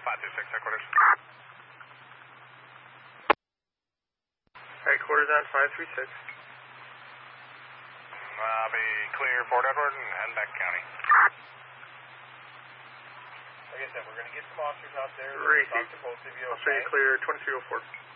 526, headquarters. Headquarters on 536. I'll be clear Fort Edward and head back county. Like I said, we're going to get some officers out there. Racy. Talk to both of you, I'll show you okay? clear 2304.